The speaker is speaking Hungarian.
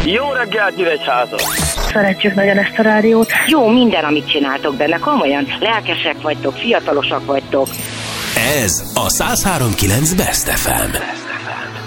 Jó reggelt, Nyíregyháza! Szeretjük nagyon ezt a rádiót. Jó minden, amit csináltok benne, komolyan. Lelkesek vagytok, fiatalosak vagytok. Ez a 103.9 Best FM.